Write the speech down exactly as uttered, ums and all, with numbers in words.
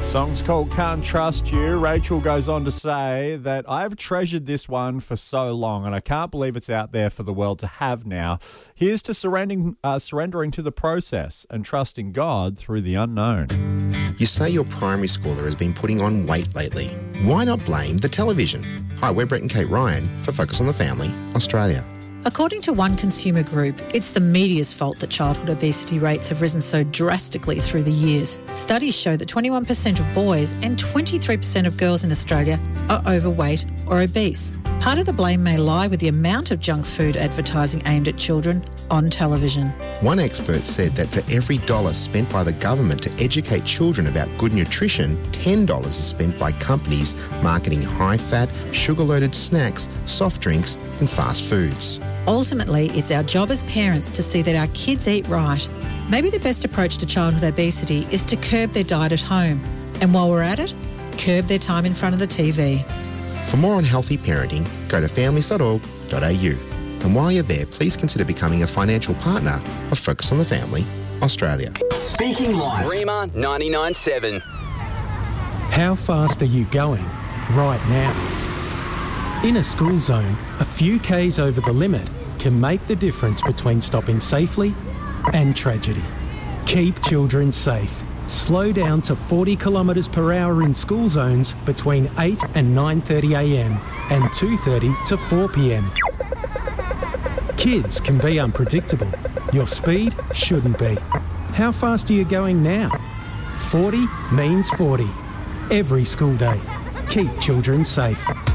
Song's called Can't Trust You. Rachel goes on to say that I've treasured this one for so long and I can't believe it's out there for the world to have now. Here's to surrendering, uh, surrendering to the process and trusting God through the unknown. You say your primary schooler has been putting on weight lately. Why not blame the television? Hi, we're Brett and Kate Ryan for Focus on the Family, Australia. According to one consumer group, it's the media's fault that childhood obesity rates have risen so drastically through the years. Studies show that twenty-one percent of boys and twenty-three percent of girls in Australia are overweight or obese. Part of the blame may lie with the amount of junk food advertising aimed at children on television. One expert said that for every dollar spent by the government to educate children about good nutrition, ten dollars is spent by companies marketing high-fat, sugar-loaded snacks, soft drinks and fast foods. Ultimately, it's our job as parents to see that our kids eat right. Maybe the best approach to childhood obesity is to curb their diet at home. And while we're at it, curb their time in front of the T V. For more on healthy parenting, go to families dot org dot a u. And while you're there, please consider becoming a financial partner of Focus on the Family, Australia. Speaking Live. Rima ninety-nine point seven. How fast are you going right now? In a school zone, a few Ks over the limit can make the difference between stopping safely and tragedy. Keep children safe. Slow down to forty kilometres per hour in school zones between eight and nine thirty a m and two thirty to four p m. Kids can be unpredictable. Your speed shouldn't be. How fast are you going now? forty means forty. Every school day. Keep children safe.